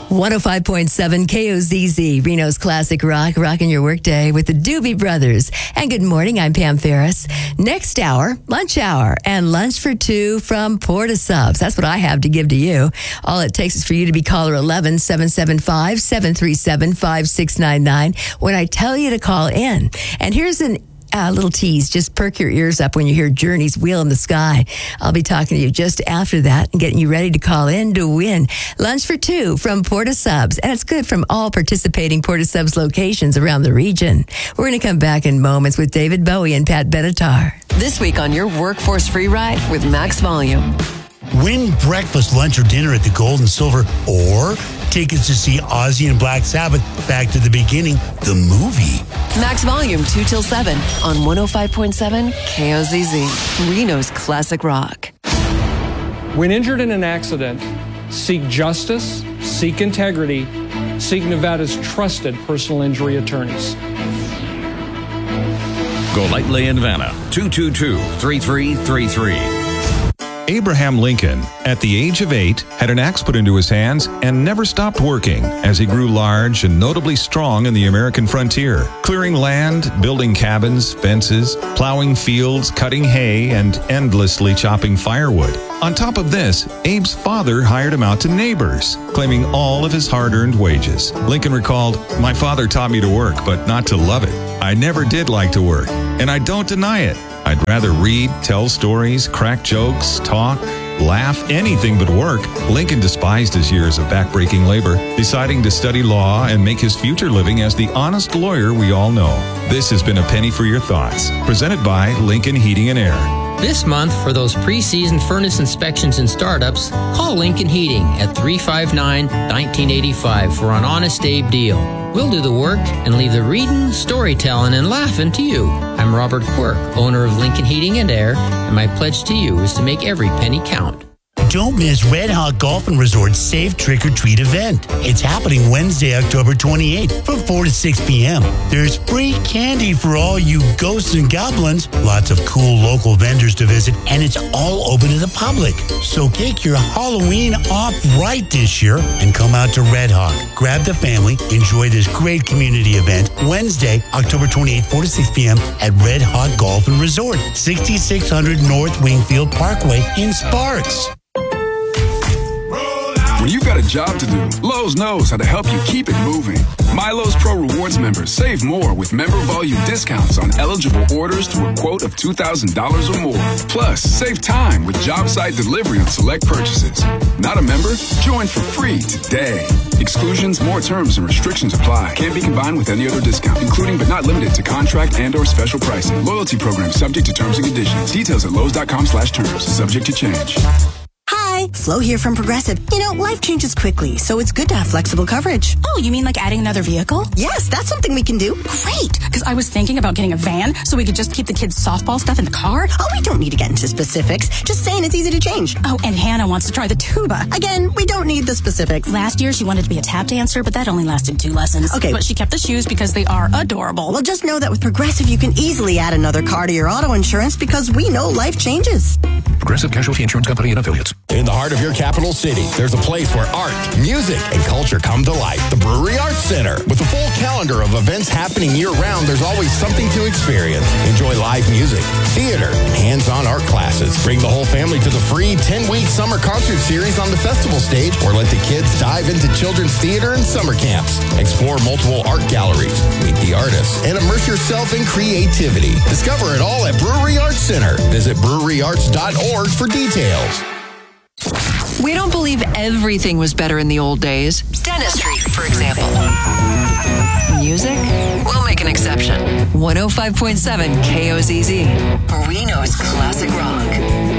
105.7 KOZZ, Reno's Classic Rock, rocking your workday with the Doobie Brothers. And good morning, I'm Pam Ferris. Next hour, lunch hour, and lunch for two from Porta Subs. That's what I have to give to you. All it takes is for you to be caller 11-775-737-5699 when I tell you to call in. And here's a little tease. Just perk your ears up when you hear Journey's Wheel in the Sky. I'll be talking to you just after that and getting you ready to call in to win lunch for two from Porta Subs. And it's good from all participating Porta Subs locations around the region. We're going to come back in moments with David Bowie and Pat Benatar. This week on your Workforce Free Ride with Max Volume. Win breakfast, lunch, or dinner at the Gold and Silver, or tickets to see Ozzy and Black Sabbath Back to the Beginning, the movie. Max Volume 2 till 7 on 105.7 KOZZ, Reno's Classic Rock. When injured in an accident, seek justice, seek integrity, seek Nevada's trusted personal injury attorneys. Golightly in Vanna, 222-3333. Abraham Lincoln, at the age of 8, had an axe put into his hands and never stopped working as he grew large and notably strong in the American frontier, clearing land, building cabins, fences, plowing fields, cutting hay, and endlessly chopping firewood. On top of this, Abe's father hired him out to neighbors, claiming all of his hard-earned wages. Lincoln recalled, "My father taught me to work, but not to love it. I never did like to work, and I don't deny it. I'd rather read, tell stories, crack jokes, talk, laugh, anything but work." Lincoln despised his years of backbreaking labor, deciding to study law and make his future living as the honest lawyer we all know. This has been A Penny for Your Thoughts, presented by Lincoln Heating and Air. This month, for those pre-season furnace inspections and startups, call Lincoln Heating at 359-1985 for an Honest Abe deal. We'll do the work and leave the reading, storytelling, and laughing to you. I'm Robert Quirk, owner of Lincoln Heating and Air, and my pledge to you is to make every penny count. Don't miss Red Hawk Golf and Resort's Safe Trick or Treat event. It's happening Wednesday, October 28th from 4 to 6 p.m. There's free candy for all you ghosts and goblins, lots of cool local vendors to visit, and it's all open to the public. So kick your Halloween off right this year and come out to Red Hawk. Grab the family, enjoy this great community event Wednesday, October 28th, 4 to 6 p.m. at Red Hawk Golf and Resort, 6600 North Wingfield Parkway in Sparks. When you've got a job to do, Lowe's knows how to help you keep it moving. My Lowe's Pro Rewards members save more with member volume discounts on eligible orders through a quote of $2,000 or more. Plus, save time with job site delivery on select purchases. Not a member? Join for free today. Exclusions, more terms, and restrictions apply. Can't be combined with any other discount, including but not limited to contract and or special pricing. Loyalty program subject to terms and conditions. Details at Lowe's.com/terms. Subject to change. Hi, Flo here from Progressive. You know, life changes quickly, so it's good to have flexible coverage. Oh, you mean like adding another vehicle? Yes, that's something we can do. Great, because I was thinking about getting a van so we could just keep the kids' softball stuff in the car. Oh, we don't need to get into specifics. Just saying it's easy to change. Oh, and Hannah wants to try the tuba. Again, we don't need the specifics. Last year, she wanted to be a tap dancer, but that only lasted 2 lessons. Okay. But she kept the shoes because they are adorable. Well, just know that with Progressive, you can easily add another car to your auto insurance because we know life changes. Progressive Casualty Insurance Company and Affiliates. In the heart of your capital city, there's a place where art, music, and culture come to life. The Brewery Arts Center. With a full calendar of events happening year-round, there's always something to experience. Enjoy live music, theater, and hands-on art classes. Bring the whole family to the free 10-week summer concert series on the festival stage, or let the kids dive into children's theater and summer camps. Explore multiple art galleries, meet the artists, and immerse yourself in creativity. Discover it all at Brewery Arts Center. Visit breweryarts.org for details. We don't believe everything was better in the old days. Dentistry, for example. Music? We'll make an exception. 105.7 KOZZ, Reno's Classic Rock.